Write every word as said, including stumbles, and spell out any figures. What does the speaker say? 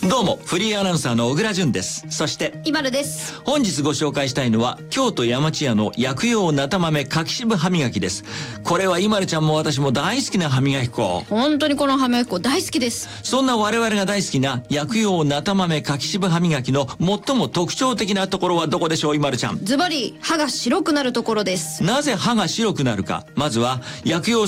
どうもフリーアナウンサーの小倉淳です。そしてイバルです。 本日ご紹介したいのは京都山千屋の薬用なた豆柿渋歯磨きです。これはイマルちゃんも私も大好きな歯磨き粉。 本当にこの歯磨き粉大好きです。 そんな我々が大好きな薬用なた豆柿渋歯磨きの最も特徴的なところはどこでしょう、イマルちゃん。 ズバリ歯が白くなるところです。 なぜ歯が白くなるか。まずは薬用